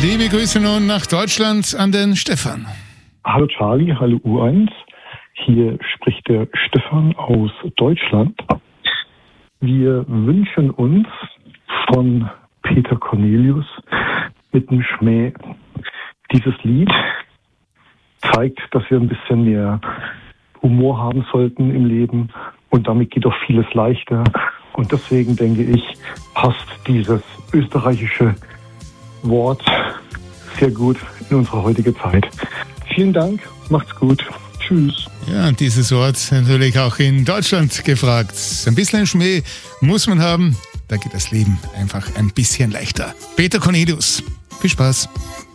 Liebe Grüße nun nach Deutschland an den Stefan. Hallo Charlie, hallo U1. Hier spricht der Stefan aus Deutschland. Wir wünschen uns von Peter Cornelius mit dem Schmäh. Dieses Lied zeigt, dass wir ein bisschen mehr Humor haben sollten im Leben und damit geht auch vieles leichter. Und deswegen denke ich, passt dieses österreichische Wort sehr gut in unsere heutige Zeit. Vielen Dank, macht's gut. Tschüss. Ja, und dieses Wort natürlich auch in Deutschland gefragt. Ein bisschen Schmäh muss man haben, da geht das Leben einfach ein bisschen leichter. Peter Cornelius, viel Spaß.